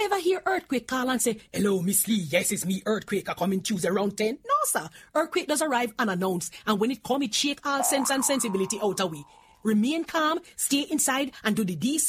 ever hear earthquake call and say, "Hello, Miss Lee, yes, it's me, earthquake, I coming Tuesday around 10? No, sir. Earthquake does arrive unannounced, and when it come, it shake all sense and sensibility out of we. Remain calm, stay inside, and do the DC